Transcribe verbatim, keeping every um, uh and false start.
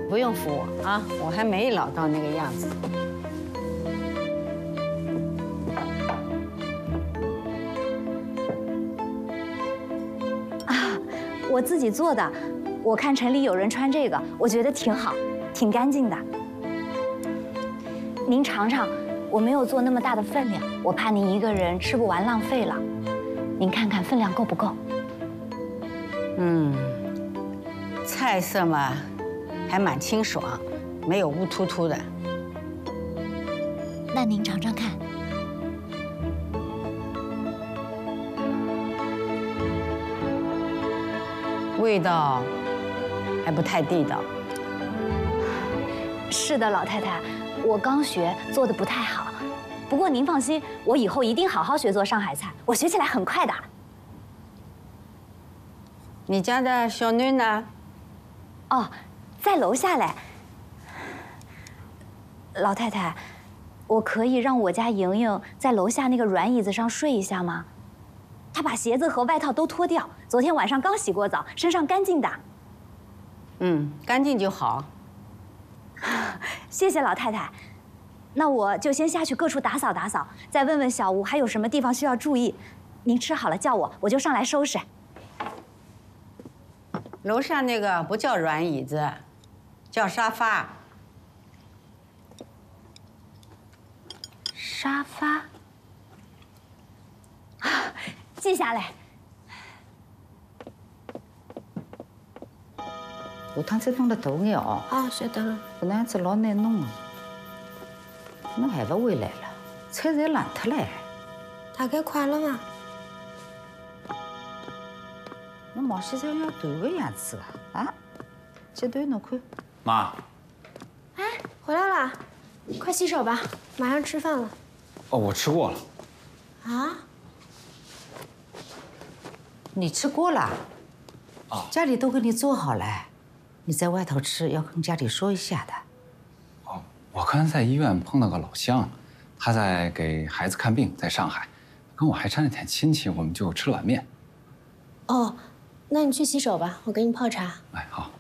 不用扶我啊，我还没老到那个样子。 啊，我自己做的。我看城里有人穿这个，我觉得挺好，挺干净的。您尝尝，我没有做那么大的分量，我怕您一个人吃不完浪费了。您看看分量够不够？ 嗯，菜色嘛，还蛮清爽，没有乌突突的。 那您尝尝看。 味道还不太地道。 是的，老太太，我刚学，做的不太好。不过您放心，我以后一定好好学做上海菜，我学起来很快的。 你家的小囡呢？ 哦，在楼下嘞。老太太，我可以让我家莹莹在楼下那个软椅子上睡一下吗？她把鞋子和外套都脱掉，昨天晚上刚洗过澡，身上干净的。 嗯，干净就好。 谢谢老太太。那我就先下去各处打扫打扫，再问问小吴还有什么地方需要注意。您吃好了叫我，我就上来收拾。 楼上那个不叫软椅子，叫沙发。 沙发。啊，记下来。 下趟再弄得大眼哦。 啊，晓得了。 搿能样子老难弄的。侬还不回来了？菜侪烂脱了。 大概快了吗？ 侬毛先生要断个样子的啊！这段侬看。 妈。 哎，回来了，快洗手吧，马上吃饭了。 哦，我吃过了。 啊？ 你吃过了？ 啊。 家里都给你做好了，你在外头吃要跟家里说一下的。 哦，我刚才在医院碰到个老乡，他在给孩子看病，在上海，跟我还沾了点亲戚，我们就吃了碗面。 哦，那你去洗手吧，我给你泡茶。 哎，好。